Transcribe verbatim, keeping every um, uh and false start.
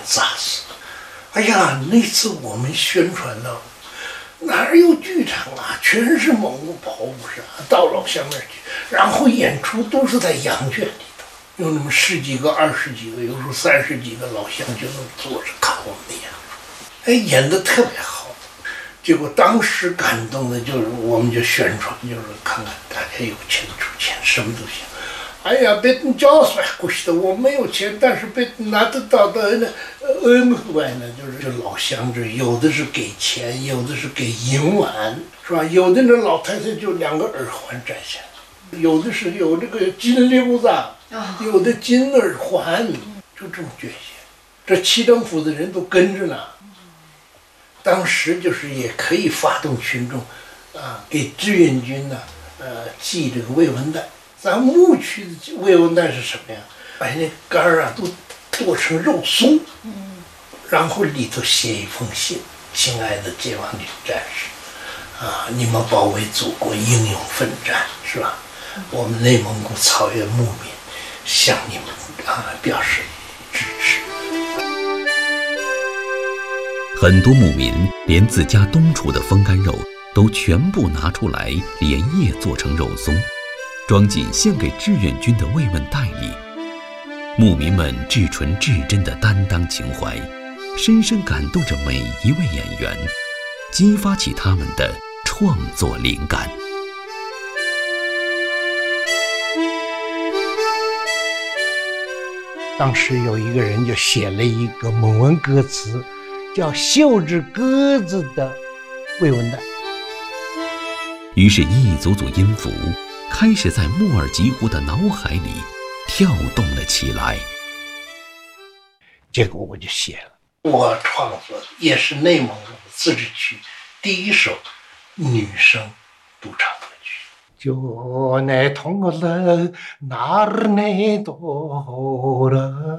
砸死了。哎呀，那次我们宣传到，哪有剧场啊，全是蒙古跑武杀到老乡那儿去，然后演出都是在羊圈里头，有那么十几个、二十几个，有时候三十几个老乡就能坐着看我们的演出，哎，演得特别好。结果当时感动的就是，我们就宣传，就是看看大家有钱出钱，什么都行。哎呀，别人叫出来过去的，我没有钱，但是别拿得到的呢，恩外呢，就是这老乡这有的是给钱，有的是给银碗，是吧？有的那老太太就两个耳环摘下来，有的是有这个金溜子，有的金耳环，就这么捐献。这七政府的人都跟着呢。当时就是也可以发动群众，啊，给志愿军呢，呃，寄这个慰问袋。咱牧区的慰问袋是什么呀？把那杆儿啊都剁成肉松，嗯，然后里头写一封信：亲爱的解放军战士，啊，你们保卫祖国英勇奋战，是吧？我们内蒙古草原牧民向你们啊表示支持。 很多牧民连自家冬储的风干肉都全部拿出来，连夜做成肉松，装进献给志愿军的慰问袋里。牧民们至纯至真的担当情怀，深深感动着每一位演员，激发起他们的创作灵感。 当时有一个人就写了一个蒙文歌词，叫《绣只鸽子的慰问袋》。 于是，一组组音符开始在莫尔吉湖的脑海里跳动了起来。 结果我就写了，我创作也是内蒙古自治区第一首女声独唱歌曲。就那通了哪儿那多了。